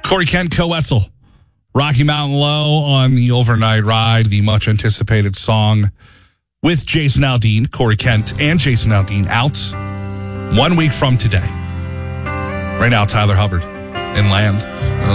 Corey Kent, Co-Wetzel, Rocky Mountain Low on the overnight ride, the much anticipated song with Jason Aldean. Corey Kent and Jason Aldean out 1 week from today. Right now, Tyler Hubbard in Land.